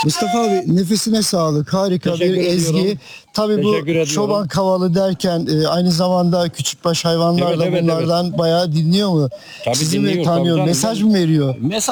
Mustafa abi nefesine sağlık. Harika bir Teşekkür ezgi. ediyorum. Tabii bu Teşekkür ediyorum. çoban kavalı derken aynı zamanda küçükbaş hayvanlar Evet, da evet, bunlardan bayağı dinliyor mu? Tabii Sizi mi dinliyor, tanıyor? tabii, Mesaj tabii. mı veriyor? Mesaj